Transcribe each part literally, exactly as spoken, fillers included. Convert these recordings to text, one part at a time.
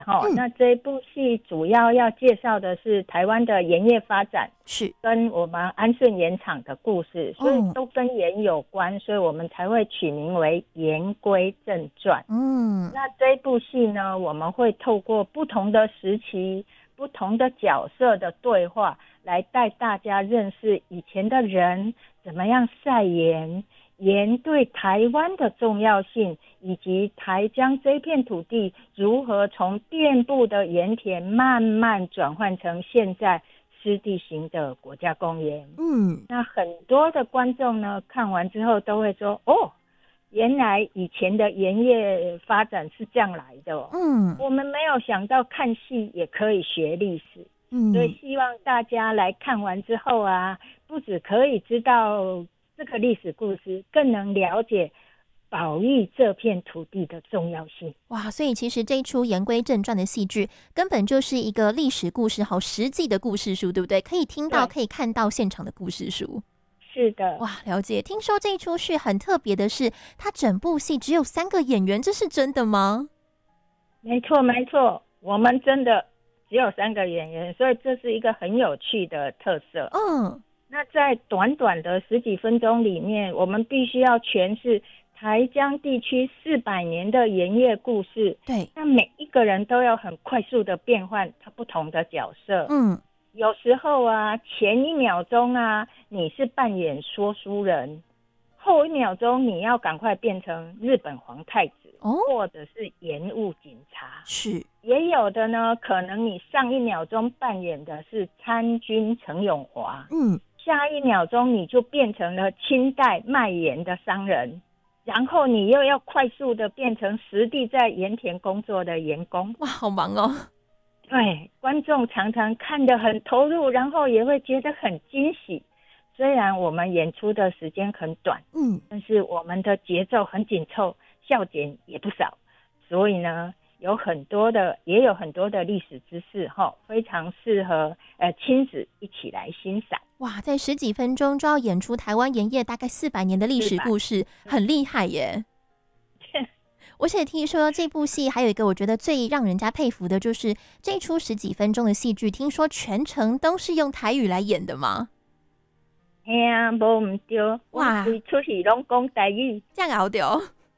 哈、 嗯， 那这一部戏主要要介绍的是台湾的盐业发展， 是跟我们安顺盐场的故事，所以哦， 都跟盐有关，所以我们才会取名为《言归正传》。 嗯， 那这一部戏呢，我们会透过不同的时期、不同的角色的对话，来带大家认识以前的人怎么样晒盐，盐对台湾的重要性，以及台江这片土地如何从遍布的盐田慢慢转换成现在湿地型的国家公园。 嗯， 那很多的观众呢，看完之后都会说：“哦，原来以前的盐业发展是这样来的哦， 嗯， 我们没有想到看戏也可以学历史。”所以嗯， 希望大家来看完之后啊，不只可以知道这个历史故事，更能了解保育这片土地的重要性。 哇，所以其实这一出言归正传的戏剧，根本就是一个历史故事，好实际的故事书，对不对？可以听到， 对， 可以看到现场的故事书。 是的， 哇，了解。听说这一出戏很特别的是，它整部戏只有三个演员，这是真的吗？ 没错没错，我们真的只有三个演员，所以这是一个很有趣的特色。 嗯， 那在短短的十几分钟里面，我们必须要诠释台江地区四百年的盐业故事。 对， 那每一个人都要很快速的变换他不同的角色。 嗯， 有时候啊，前一秒钟啊，你是扮演说书人，后一秒钟你要赶快变成日本皇太子， 哦， 或者是盐务警察。 是， 也有的呢，可能你上一秒钟扮演的是参军陈永华， 嗯， 下一秒钟你就变成了清代卖盐的商人，然后你又要快速的变成实地在盐田工作的员工。 哇，好忙哦。 对，观众常常看得很投入，然后也会觉得很惊喜。虽然我们演出的时间很短， 嗯， 但是我们的节奏很紧凑，笑点也不少，所以呢，有很多的也有很多的历史知识哈，非常适合呃亲子一起来欣赏。 哇，在十几分钟就要演出台湾盐业大概四百年的历史是吧？ 故事，很厉害耶。而且听说这部戏还有一个我觉得最让人家佩服的，就是这一出十几分钟的戏剧，听说全程都是用台语来演的吗？ 嘿啊，无唔对，我哇， 规出戏拢讲台语。 这样好屌。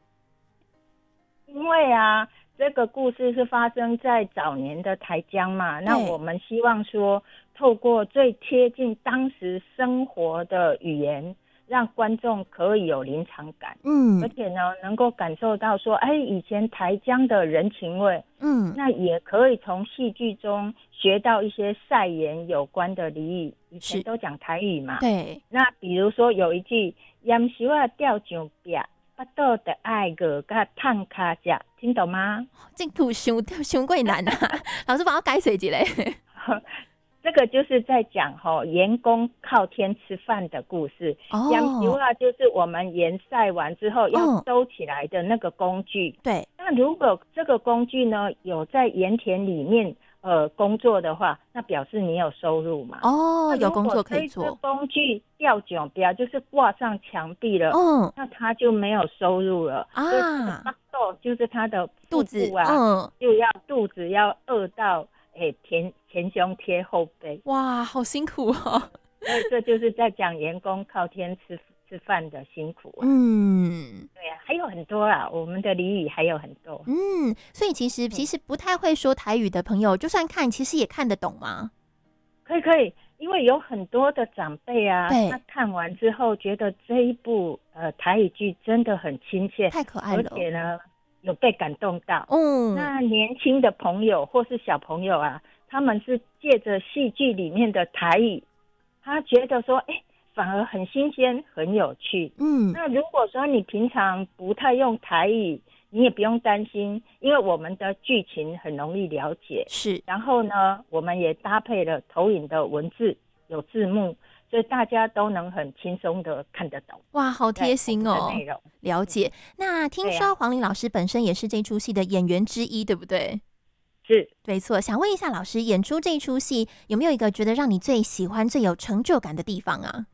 因为啊，这个故事是发生在早年的台江嘛，那对， 我们希望说，透过最贴近当时生活的语言，让观众可以有临场感，而嗯， 且呢，能够感受到说，哎，以前台江的人情味。 嗯， 那也可以从戏剧中学到一些晒盐有关的俚语，以前是， 都讲台语嘛。 对， 那比如说有一句“盐烧啊吊上壁，巴肚的爱鹅甲烫卡食”，听懂吗？ 这图熊熊贵难啊，老师帮我改水节嘞。 这个就是在讲哈、盐工靠天吃饭的故事。盐烧哦， 啊，就是我们盐晒完之后要嗯， 收起来的那个工具。 对， 那如果这个工具呢有在盐田里面呃工作的话，那表示你有收入嘛。 哦， 那如果有工作可这一只以做， 工具吊脚标就是挂上墙壁了， 嗯那他就没有收入了。所以他的啊， 巴豆就是他的腹肚子， 部啊， 嗯， 就要肚子要饿到诶前前胸贴后背。 哇，好辛苦哦。 所以这就是在讲员工靠天吃吃饭的辛苦啊。 嗯对啊，还有很多啦，我们的俚语还有很多。 嗯，所以其实其嗯， 实不太会说台语的朋友，就算看，其实也看得懂吗？ 可以可以，因为有很多的长辈啊， 对， 他看完之后觉得这一部呃台语剧真的很亲切， 太可爱而了。 且呢有被感动到。 嗯， 那年轻的朋友或是小朋友啊，他们是借着戏剧里面的台语，他觉得说，哎，反而很新鲜，很有趣。 嗯， 那如果说你平常不太用台语，你也不用担心，因为我们的剧情很容易了解。 是， 然后呢，我们也搭配了投影的文字，有字幕，所以大家都能很轻松的看得懂。 哇，好贴对我们的心哦。 内容， 了解。那听对呀、 说黄龄老师本身也是这出戏的演员之一，对不对？ 是。 没错，想问一下老师，演出这出戏有没有一个觉得让你最喜欢、最有成就感的地方啊？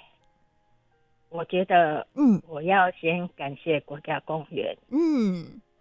我觉得， 嗯我要先感谢国家公园， 嗯，